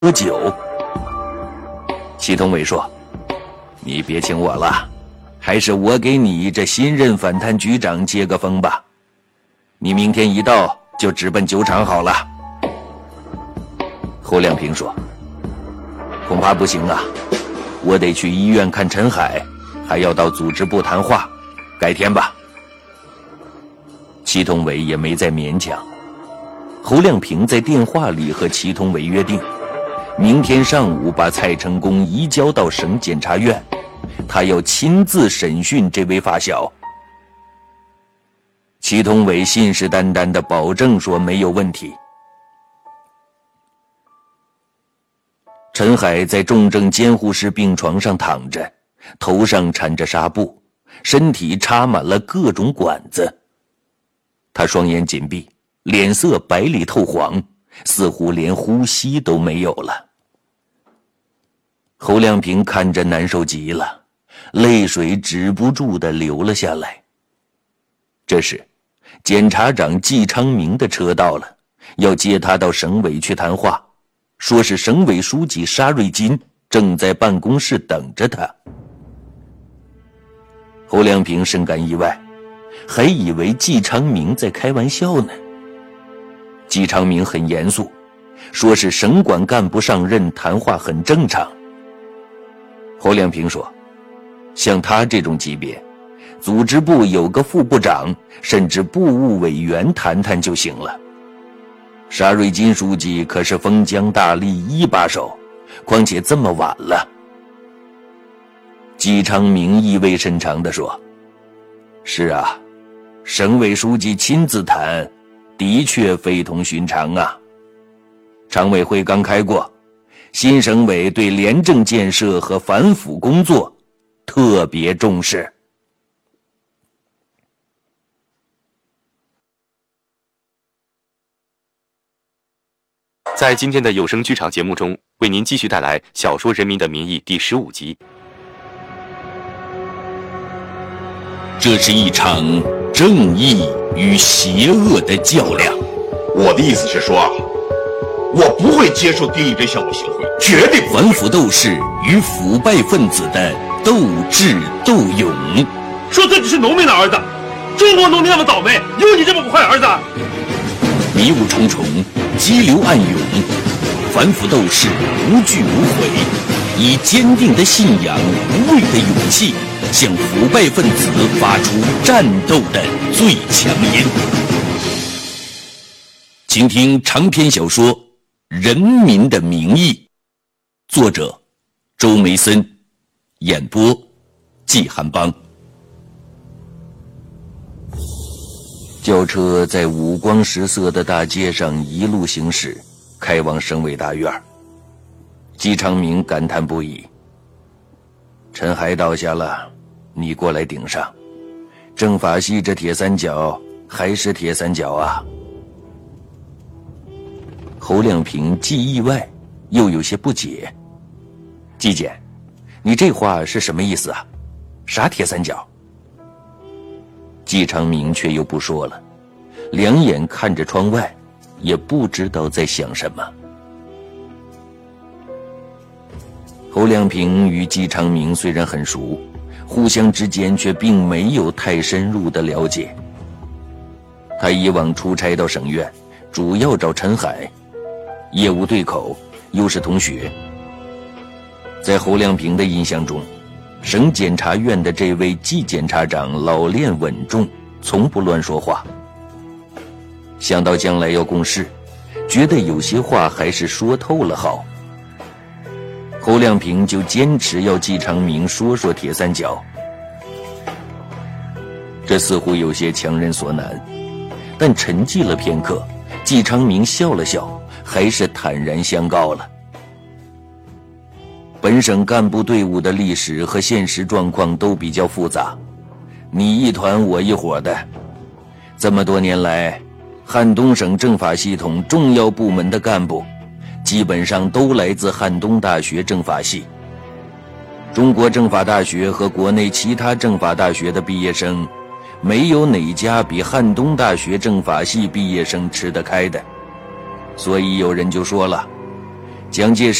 喝酒。祁同伟说：“你别请我了，还是我给你这新任反贪局长接个风吧。你明天一到就直奔酒厂好了。”侯亮平说：“恐怕不行啊，我得去医院看陈海，还要到组织部谈话，改天吧。”祁同伟也没再勉强。侯亮平在电话里和祁同伟约定，明天上午把蔡成功移交到省检察院，他要亲自审讯这位发小。祁同伟信誓旦旦地保证说没有问题。陈海在重症监护室病床上躺着，头上缠着纱布，身体插满了各种管子。他双眼紧闭，脸色白里透黄，似乎连呼吸都没有了。侯亮平看着难受极了，泪水止不住地流了下来。这时检察长季昌明的车到了，要接他到省委去谈话，说是省委书记沙瑞金正在办公室等着他。侯亮平深感意外，还以为季昌明在开玩笑呢。季昌明很严肃，说是省管干部上任，谈话很正常。侯亮平说，像他这种级别，组织部有个副部长甚至部务委员谈谈就行了。沙瑞金书记可是封疆大吏一把手，况且这么晚了。季昌明意味深长地说，是啊，省委书记亲自谈，的确非同寻常啊。常委会刚开过，新省委对廉政建设和反腐工作特别重视。 在今天的有声剧场节目中，为您继续带来小说《人民的名义》第15集。 这是一场正义与邪恶的较量。 我的意思是说啊，我不会接受丁义珍向我行贿，绝对不会。 反腐斗士与腐败分子的斗智斗勇。 说自己是农民的儿子，中国农民那么倒霉，有你这么个坏儿子？ 迷雾重重，激流暗涌，反腐斗士无惧无悔，以坚定的信仰、无畏的勇气，向腐败分子发出战斗的最强音。请听长篇小说《人民的名义》，作者周梅森，演播季寒邦。轿车在五光十色的大街上一路行驶，开往省委大院。季昌明感叹不已，陈海倒下了，你过来顶上。政法系这铁三角还是铁三角啊。侯亮平既意外又有些不解，季检，你这话是什么意思啊？啥铁三角？季昌明却又不说了，两眼看着窗外，也不知道在想什么。侯亮平与季昌明虽然很熟，互相之间却并没有太深入的了解。他以往出差到省院，主要找陈海，业务对口，又是同学。在侯亮平的印象中，省检察院的这位季检察长老练稳重，从不乱说话。想到将来要共事，觉得有些话还是说透了好。侯亮平就坚持要季昌明说说铁三角。这似乎有些强人所难，但沉寂了片刻，季昌明笑了笑，还是坦然相告了。本省干部队伍的历史和现实状况都比较复杂，你一团我一伙的。这么多年来，汉东省政法系统重要部门的干部基本上都来自汉东大学政法系。中国政法大学和国内其他政法大学的毕业生，没有哪家比汉东大学政法系毕业生吃得开的。所以有人就说了， 蒋介石